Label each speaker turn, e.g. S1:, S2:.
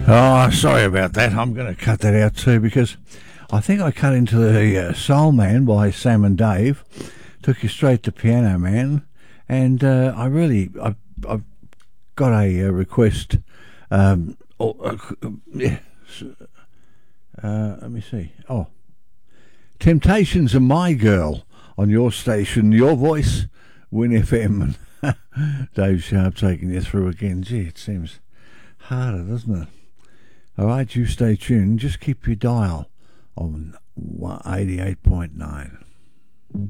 S1: Oh, sorry about that. I'm going to cut that out too because I think I cut into the Soul Man by Sam and Dave. Took you straight to Piano Man, and I've got a request. Yeah. Let me see. Oh, Temptations of My Girl on your station, your voice, Win FM. Dave Sharp taking you through again. Gee, it seems harder, doesn't it? All right, you stay tuned. Just keep your dial on 88.9.